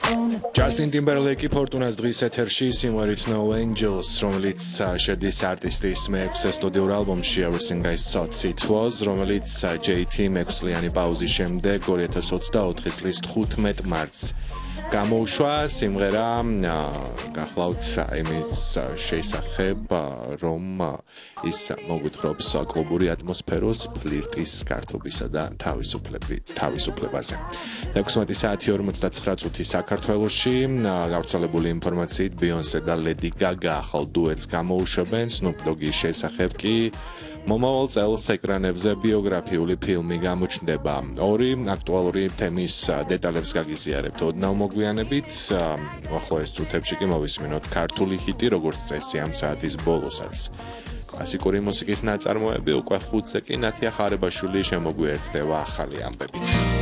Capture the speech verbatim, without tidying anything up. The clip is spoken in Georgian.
Justin Timberlake ფორტუნას დღის ეთერში სიმღერით No Angels, რომელიც შედის არტისტის მეექვსე სტუდიურ ალბომში Everything I Thought It Was, რომელიც ჯეი თი მეექვსწლიანი პაუზის შემდეგ ორი ათას ოცდაოთხი წლის თხუთმეტ მარტს გამოუშვა. სიმღერა გახლავთ იმის შესახებ, რომ ის მოგვითხრობს კლუბური ატმოსფეროს, ფლირტის, გართობისა და თავისუფლებაზე. ექვსმეტი საათი ორმოცდაცხრა წუთი საქართველოში გავრცელებული ინფორმაციით Beyoncé და Lady Gaga ახალ დუეტს გამოუშვებენ. Snoop Dogg-ის შესახებ კი მომავალ წელს ეკრანებზე ბიოგრაფიული ფილმი გამოჩნდება. ორი აქტუალური თემის დეტალებს გაგიზიარებთ ოდნავ მოგვიანებით. ახლა ეს წუთებში კი მოვისმინოთ ქართული ჰიტი, როგორც წესი ამ საათის ბოლოსაც. კლასიკური მუსიკის ნაწარმოები უკვე ხუთზე კი ნათია ხარებაშვილი შემოგვიერთდება ახალი ამბებით.